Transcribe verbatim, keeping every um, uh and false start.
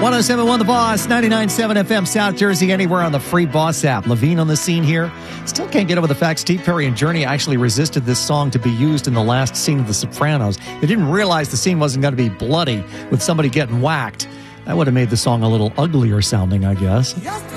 one oh seven point one The Boss, ninety-nine point seven F M, South Jersey, anywhere on the free Boss app. Levine on the scene here. Still can't get over the fact Steve Perry and Journey actually resisted this song to be used in the last scene of The Sopranos. They didn't realize the scene wasn't going to be bloody with somebody getting whacked. That would have made the song a little uglier sounding, I guess.